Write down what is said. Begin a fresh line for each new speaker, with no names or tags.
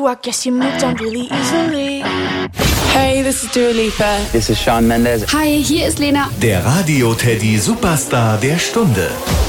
you, I guess you moved on really easily.
Hey, this is Dua Lipa.
This is Shawn Mendes.
Hi, hier ist Lena.
Der Radio Teddy Superstar der Stunde.